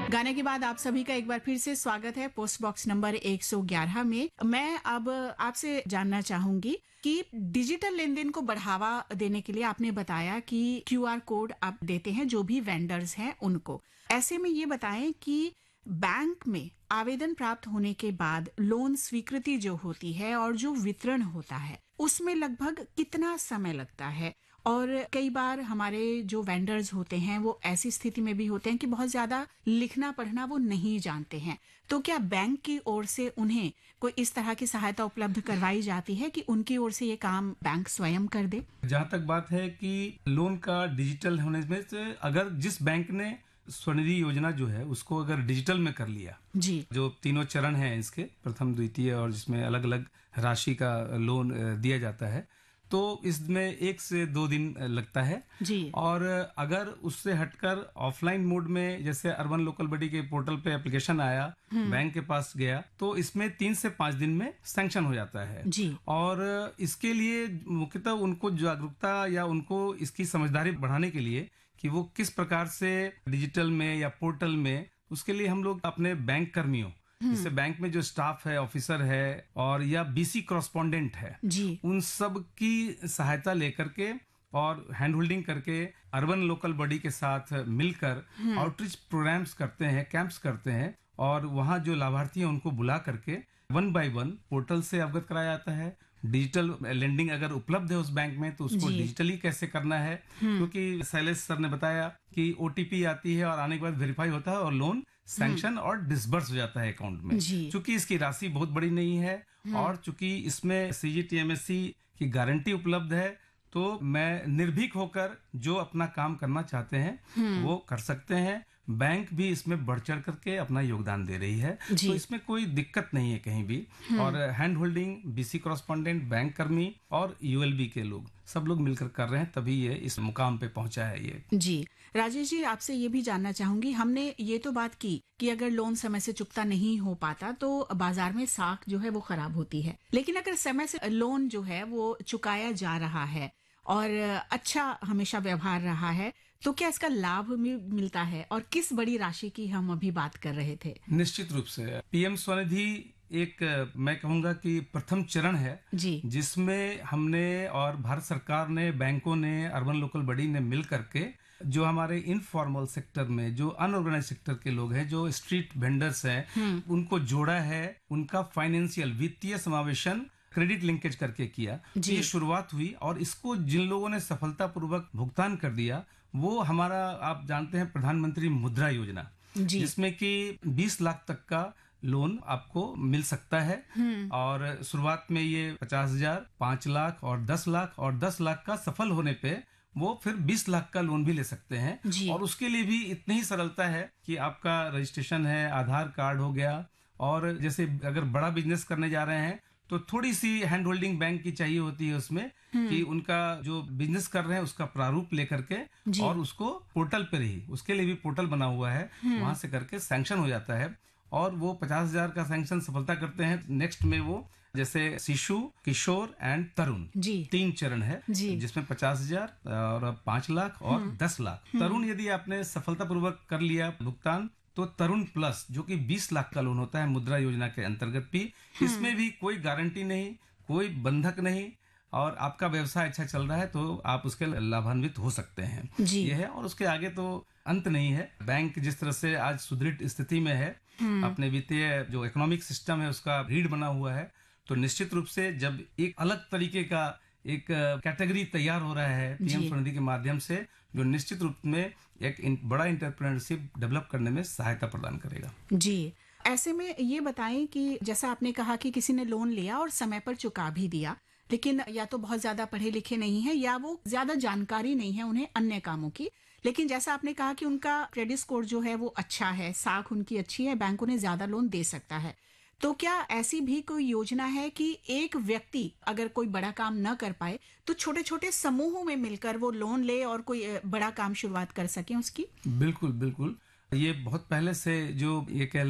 गाने के बाद आप सभी का एक बार फिर से स्वागत है पोस्ट बॉक्स नंबर 111 में। मैं अब आपसे जानना चाहूंगी कि डिजिटल लेन देन को बढ़ावा देने के लिए आपने बताया कि क्यूआर कोड आप देते हैं जो भी वेंडर्स हैं उनको। ऐसे में ये बताएं कि बैंक में आवेदन प्राप्त होने के बाद लोन स्वीकृति जो होती है और जो वितरण होता है उसमें लगभग कितना समय लगता है। और कई बार हमारे जो वेंडर्स होते हैं वो ऐसी स्थिति में भी होते हैं कि बहुत ज्यादा लिखना पढ़ना वो नहीं जानते हैं, तो क्या बैंक की ओर से उन्हें कोई इस तरह की सहायता उपलब्ध करवाई जाती है कि उनकी ओर से ये काम बैंक स्वयं कर दे? जहाँ तक बात है कि लोन का डिजिटल होने में से अगर जिस बैंक ने स्वनिधि योजना जो है उसको अगर डिजिटल में कर लिया जी, जो तीनों चरण हैं इसके प्रथम द्वितीय और जिसमें अलग अलग राशि का लोन दिया जाता है, तो इसमें 1 से 2 दिन लगता है जी। और अगर उससे हटकर ऑफलाइन मोड में जैसे अर्बन लोकल बॉडी के पोर्टल पे एप्लीकेशन आया, बैंक के पास गया, तो इसमें 3 से 5 दिन में सैंक्शन हो जाता है जी। और इसके लिए मुख्यतः उनको जागरूकता या उनको इसकी समझदारी बढ़ाने के लिए कि वो किस प्रकार से डिजिटल में या पोर्टल में, उसके लिए हम लोग अपने बैंक कर्मियों, जैसे बैंक में जो स्टाफ है, ऑफिसर है और या बीसी कॉरेस्पॉन्डेंट है जी, उन सब की सहायता लेकर के और हैंड होल्डिंग करके अर्बन लोकल बॉडी के साथ मिलकर आउटरीच प्रोग्राम्स करते हैं, कैंप्स करते हैं और वहाँ जो लाभार्थी हैं उनको बुला करके 1 बाय 1 पोर्टल से अवगत कराया जाता है। डिजिटल लेंडिंग अगर उपलब्ध है उस बैंक में तो उसको जी। डिजिटली कैसे करना है, क्योंकि शैलेश सर ने बताया कि ओटीपी आती है और आने के बाद वेरीफाई होता है और लोन सैंक्शन और डिसबर्स हो जाता है अकाउंट में। जी। चूंकि इसकी राशि बहुत बड़ी नहीं है और चूंकि इसमें सीजीटीएमएससी की गारंटी उपलब्ध है, तो मैं निर्भीक होकर जो अपना काम करना चाहते हैं वो कर सकते हैं। बैंक भी इसमें बढ़ चढ़ करके अपना योगदान दे रही है, जी। तो इसमें कोई दिक्कत नहीं है कहीं भी। और hand holding, BC correspondent, bank कर्मी और यूएलबी के लोग सब लोग मिलकर कर रहे हैं, तभी ये इस मुकाम पे पहुंचा है ये। जी। राजेश जी, आपसे ये भी जानना चाहूंगी, हमने ये तो बात की कि अगर लोन समय से चुकता नहीं हो पाता तो बाजार में साख जो है वो खराब होती है, लेकिन अगर समय से लोन जो है वो चुकाया जा रहा है और अच्छा हमेशा व्यवहार रहा है, तो क्या इसका लाभ मिलता है? और किस बड़ी राशि की हम अभी बात कर रहे थे? निश्चित रूप से पीएम स्वनिधि एक मैं कहूंगा कि प्रथम चरण है जी, जिसमें हमने और भारत सरकार ने, बैंकों ने, अर्बन लोकल बॉडी ने मिल करके जो हमारे इनफॉर्मल सेक्टर में जो अनऑर्गेनाइज सेक्टर के लोग हैं, जो स्ट्रीट वेंडर्स हैं, उनको जोड़ा है, उनका फाइनेंशियल वित्तीय समावेशन क्रेडिट लिंकेज करके किया। तो ये शुरुआत हुई और इसको जिन लोगों ने सफलतापूर्वक भुगतान कर दिया वो हमारा, आप जानते हैं, प्रधानमंत्री मुद्रा योजना, जी। जिसमें कि 20 लाख तक का लोन आपको मिल सकता है और शुरुआत में ये 50,000, 5 लाख और 10 लाख और 10 लाख का सफल होने पे वो फिर 20 लाख का लोन भी ले सकते हैं। जी। और उसके लिए भी इतनी ही सरलता है कि आपका रजिस्ट्रेशन है, आधार कार्ड हो गया, और जैसे अगर बड़ा बिजनेस करने जा रहे हैं तो थोड़ी सी हैंड होल्डिंग बैंक की चाहिए होती है उसमें, कि उनका जो बिजनेस कर रहे हैं उसका प्रारूप लेकर के और उसको पोर्टल पर ही, उसके लिए भी पोर्टल बना हुआ है, वहां से करके सैंक्शन हो जाता है और वो 50,000 का सैंक्शन सफलता करते हैं। नेक्स्ट में वो जैसे शिशु, किशोर एंड तरुण, जी। 3 चरण है जिसमें 50,000 और 5 लाख और 10 लाख। तरुण यदि आपने सफलतापूर्वक कर लिया भुगतान तो तरुण प्लस जो कि 20 लाख का लोन होता है मुद्रा योजना के अंतर्गत भी, इसमें भी कोई गारंटी नहीं, कोई बंधक नहीं और आपका व्यवसाय अच्छा चल रहा है तो आप उसके लाभान्वित हो सकते हैं। जी। ये है और उसके आगे तो अंत नहीं है। बैंक जिस तरह से आज सुदृढ़ स्थिति में है, अपने वित्तीय जो इकोनॉमिक सिस्टम है उसका रीढ़ बना हुआ है, तो निश्चित रूप से जब एक अलग तरीके का एक कैटेगरी तैयार हो रहा है पीएम स्वनिधि के माध्यम से, जो निश्चित रूप में एक बड़ा इंटरप्रेन्योरशिप डेवलप करने में सहायता प्रदान करेगा। जी। ऐसे में ये बताएं कि जैसा आपने कहा कि किसी ने लोन लिया और समय पर चुका भी दिया, लेकिन या तो बहुत ज्यादा पढ़े लिखे नहीं है या वो ज्यादा जानकारी नहीं है उन्हें अन्य कामों की, लेकिन जैसा आपने कहा कि उनका क्रेडिट स्कोर जो है वो अच्छा है, साख उनकी अच्छी है, बैंक उन्हें ज्यादा लोन दे सकता है, तो क्या ऐसी भी कोई योजना है कि एक व्यक्ति अगर कोई बड़ा काम न कर पाए तो छोटे छोटे समूहों में मिलकर वो लोन ले और कोई बड़ा काम शुरुआत कर सके उसकी? बिल्कुल बिल्कुल, ये बहुत पहले से जो ये कह